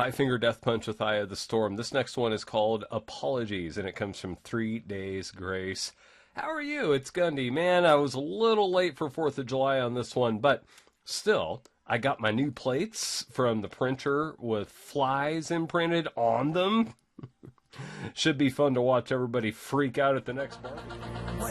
Five Finger Death Punch with Eye of the Storm. This next one is called Apologies, and it comes from 3 Days Grace. How are you? It's Gundy. Man, I was a little late for 4th of July on this one, but still, I got my new plates from the printer with flies imprinted on them. Should be fun to watch everybody freak out at the next barbecue.